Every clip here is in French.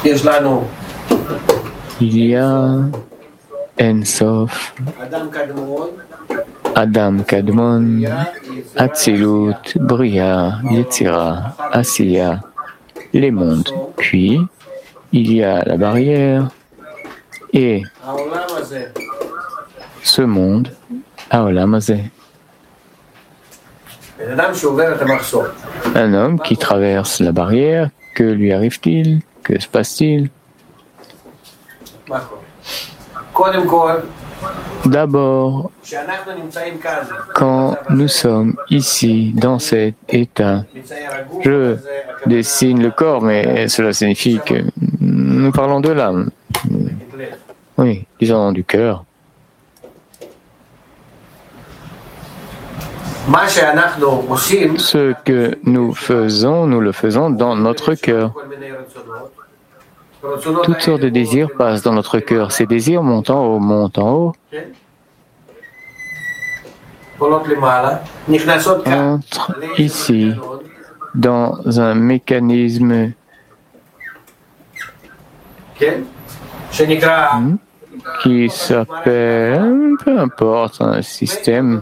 Il y a En-Sof, Adam Kadmon, Atzilut, Bria, Yetzira, Asiya, les mondes. Puis, il y a la barrière et ce monde, Haolam Hazeh. Un homme qui traverse la barrière, que lui arrive-t-il? Que se passe-t-il? D'abord, quand nous sommes ici, dans cet état, je dessine le corps, mais cela signifie que nous parlons de l'âme. Oui, disons du cœur. Ce que nous le faisons dans notre cœur. Toutes sortes de désirs passent dans notre cœur. Ces désirs montent en haut, entrent ici, dans un mécanisme qui s'appelle, peu importe, un système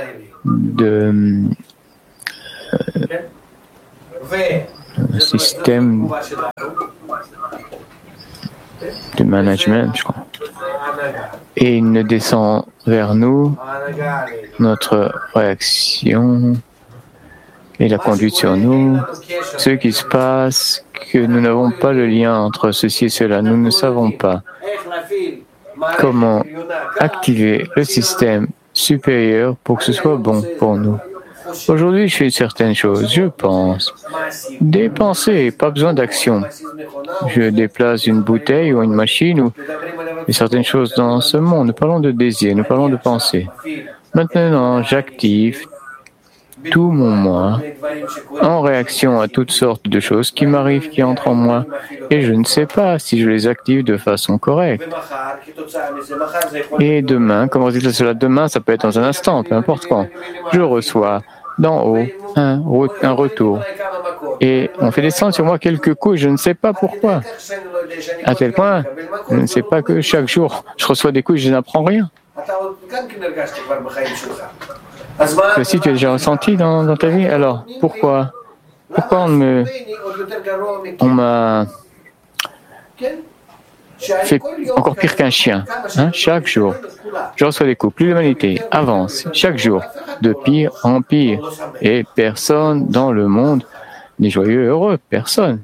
de management, je crois. Et il ne descend vers nous, notre réaction et la conduite sur nous, ce qui se passe, que nous n'avons pas le lien entre ceci et cela. Nous ne savons pas comment activer le système supérieur pour que ce soit bon pour nous. Aujourd'hui, je fais certaines choses, je pense. Des pensées, pas besoin d'action. Je déplace une bouteille ou une machine ou certaines choses dans ce monde. Nous parlons de désir, nous parlons de pensée. Maintenant, j'active tout mon moi en réaction à toutes sortes de choses qui m'arrivent, qui entrent en moi. Et je ne sais pas si je les active de façon correcte. Et demain, comme résultat de cela, demain, ça peut être dans un instant, peu importe quand, je reçois d'en haut un retour. Et on fait descendre sur moi quelques coups, je ne sais pas pourquoi. À tel point, je ne sais pas que chaque jour, je reçois des coups et je n'apprends rien. Si tu as déjà ressenti dans ta vie, alors pourquoi on m'a fait encore pire qu'un chien, chaque jour. Je reçois des coups. Plus l'humanité avance chaque jour, de pire en pire. Et personne dans le monde n'est joyeux et heureux. Personne.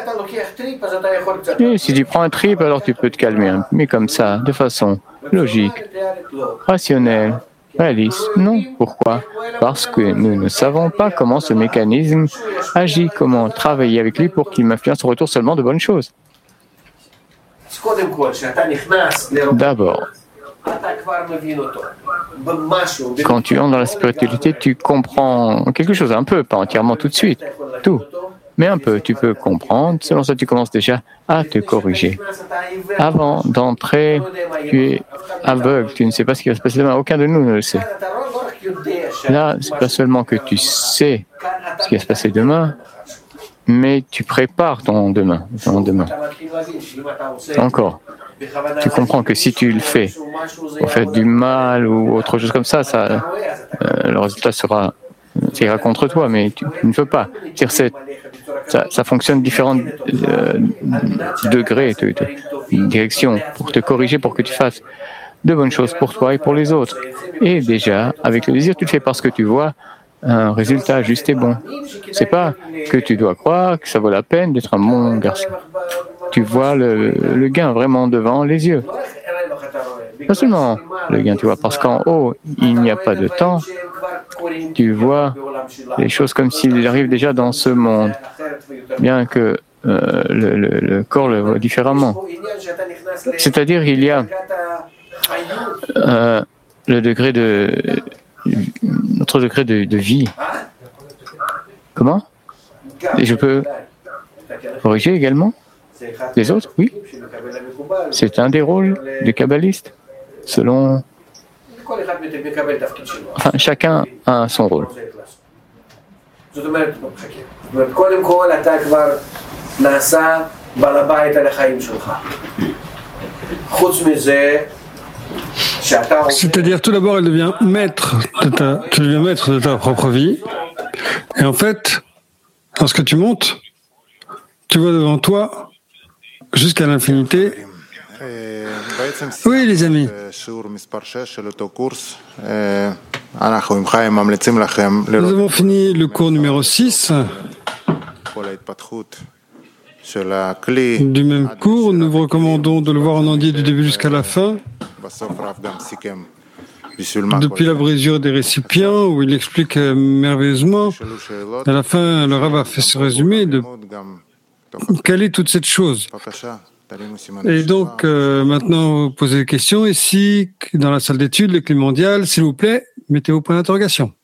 Et si tu prends un trip, alors tu peux te calmer. Mais comme ça, de façon logique, rationnelle, réaliste. Non. Pourquoi? Parce que nous ne savons pas comment ce mécanisme agit, comment travailler avec lui pour qu'il m'influence au retour seulement de bonnes choses. D'abord, quand tu entres dans la spiritualité, tu comprends quelque chose, un peu, pas entièrement tout de suite, tout, mais un peu, tu peux comprendre. Selon ça, tu commences déjà à te corriger. Avant d'entrer, tu es aveugle, tu ne sais pas ce qui va se passer demain, aucun de nous ne le sait. Là, ce n'est pas seulement que tu sais ce qui va se passer demain, mais tu prépares ton demain. Encore. Tu comprends que si tu le fais, pour faire du mal ou autre chose comme ça, le résultat ira contre toi, mais tu ne peux pas. Ça fonctionne différents degrés, directions, pour te corriger, pour que tu fasses de bonnes choses pour toi et pour les autres. Et déjà, avec le désir, tu le fais parce que tu vois un résultat juste et bon. C'est pas que tu dois croire que ça vaut la peine d'être un bon garçon. Tu vois le gain vraiment devant les yeux. Pas seulement le gain, tu vois, parce qu'en haut, il n'y a pas de temps. Tu vois les choses comme s'il arrive déjà dans ce monde, bien que le corps le voit différemment. C'est-à-dire, il y a notre degré de vie. Comment? Et je peux corriger également les autres? Oui. C'est un des rôles des kabbalistes, selon... Enfin, chacun a son rôle. בעל הבית על החיים שלך. חוץ מזה, c'est-à-dire, tout d'abord, tu deviens maître de ta propre vie. Et en fait, lorsque tu montes, tu vois devant toi, jusqu'à l'infinité. Oui, les amis. Nous avons fini le cours numéro 6. Du même cours, nous vous recommandons de le voir en entier du début jusqu'à la fin. Depuis la brisure des récipients, où il explique merveilleusement, à la fin, le Rav a fait ce résumé de quelle est toute cette chose. Et donc, maintenant, vous posez des questions. Ici, dans la salle d'études, le climat mondial, s'il vous plaît, mettez vos points d'interrogation.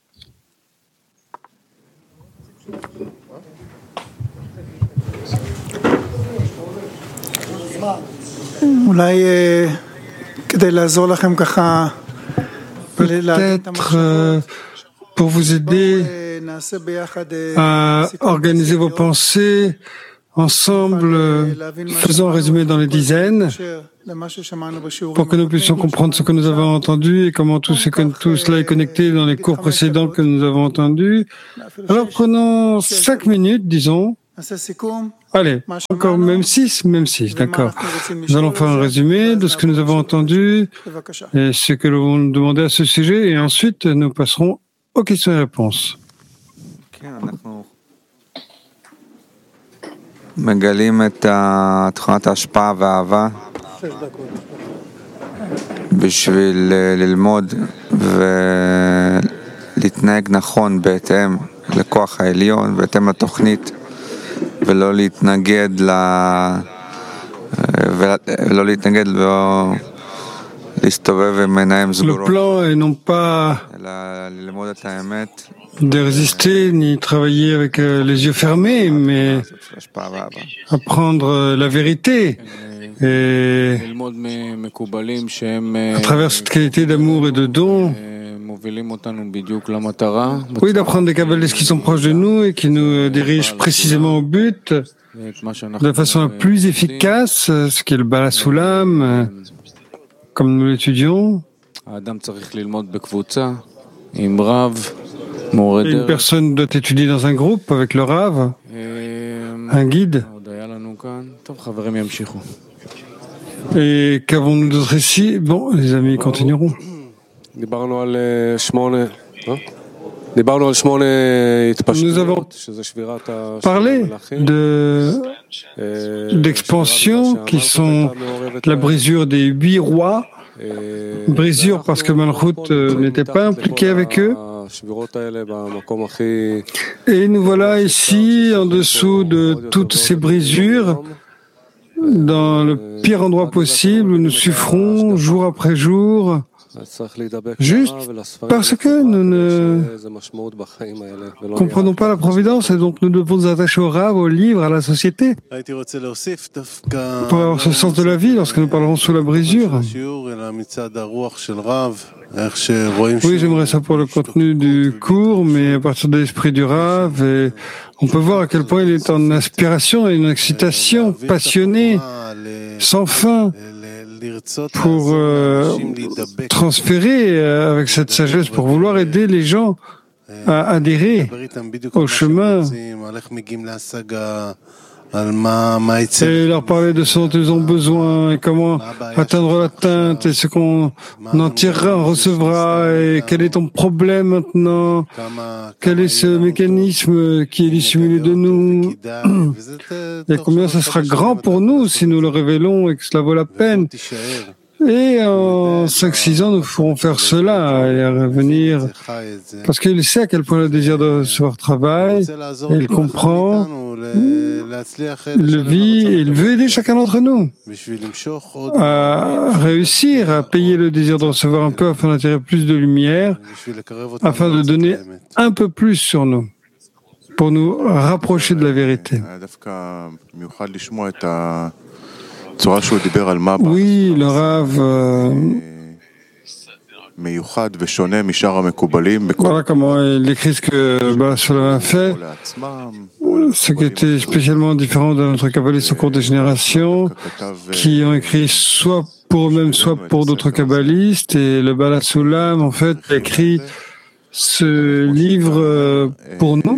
Peut-être pour vous aider à organiser vos pensées ensemble, faisons un résumé dans les dizaines pour que nous puissions comprendre ce que nous avons entendu et comment tout cela est connecté dans les cours précédents que nous avons entendus. Alors prenons 5 minutes, disons. Allez, encore même 6, d'accord. Nous allons faire un résumé de ce que nous avons entendu et ce que nous avons demandé à ce sujet et ensuite nous passerons aux questions et réponses. מגלים את תכונת ההשפעה והאהבה בשביל ללמוד ולהתנהג נכון בהתאם לכוח העליון, בהתאם לתוכנית, ולא להתנגד ולא להסתובב עם עיניים סגורות, אלא ללמוד את האמת. De résister ni travailler avec les yeux fermés, mais apprendre la vérité et à travers cette qualité d'amour et de don, oui, d'apprendre des kabbalistes qui sont proches de nous et qui nous dirigent précisément au but de la façon la plus efficace, ce qui est le Bala Sulam, comme nous l'étudions. Une personne doit étudier dans un groupe avec le Rav, un guide. Et qu'avons-nous d'autre ici? Bon, les amis, continueront. Nous avons parlé d'expansion qui sont la brisure des 8 rois, brisure parce que Malchut n'était pas impliqué avec eux. Et nous voilà ici, en dessous de toutes ces brisures, dans le pire endroit possible où nous souffrons jour après jour, juste parce que nous ne comprenons pas la providence et donc nous devons nous attacher au Rav, au livre, à la société pour avoir ce sens de la vie lorsque nous parlerons sous la brisure. Oui, j'aimerais ça pour le contenu du cours, mais à partir de l'esprit du Rav, et on peut voir à quel point il est en inspiration et une excitation passionnée, sans fin, pour transférer avec cette sagesse, pour vouloir aider les gens à adhérer au chemin et leur parler de ce dont ils ont besoin et comment atteindre l'atteinte et ce qu'on en tirera, on recevra et quel est ton problème maintenant, quel est ce mécanisme qui est dissimulé de nous et combien ça sera grand pour nous si nous le révélons et que cela vaut la peine. Et en 5-6 ans, nous ferons faire cela et à revenir, parce qu'il sait à quel point le désir de recevoir travaille, et il comprend, il le vit, et il veut aider chacun d'entre nous à réussir à payer le désir de recevoir un peu afin d'attirer plus de lumière, afin de donner un peu plus sur nous, pour nous rapprocher de la vérité. Oui, le Rav Voilà comment il écrit ce que Baal Sholem a fait, ce qui était spécialement différent de notre kabbaliste au cours des générations, qui ont écrit soit pour eux-mêmes, soit pour d'autres kabbalistes. Et le Baal Sholem, en fait, a écrit ce livre pour nous.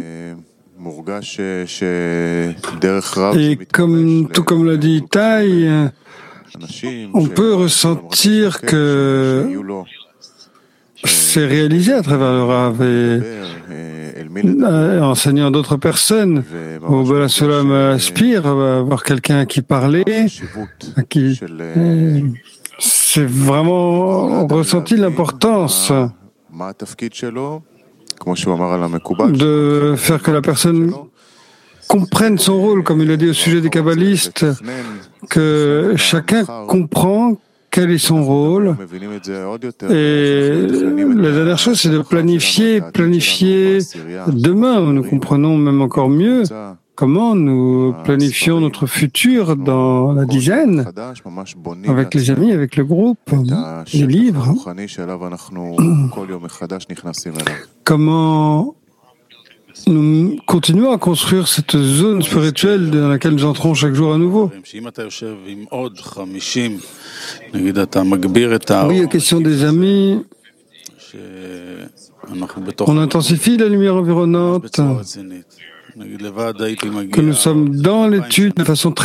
Et tout comme l'a dit Itai, on peut ressentir que c'est réalisé à travers le Rav et enseignant d'autres personnes. Au Baal Sholem aspire à avoir quelqu'un à qui parler, à qui c'est vraiment ressenti l'importance de faire que la personne comprenne son rôle, comme il a dit au sujet des kabbalistes, que chacun comprend quel est son rôle. Et la dernière chose, c'est de planifier demain. Nous comprenons même encore mieux comment nous planifions notre futur dans la dizaine, avec les amis, avec le groupe, les livres. Comment nous continuons à construire cette zone spirituelle dans laquelle nous entrons chaque jour à nouveau. Oui, la question des amis. On intensifie la lumière environnante, que nous sommes dans l'étude de façon très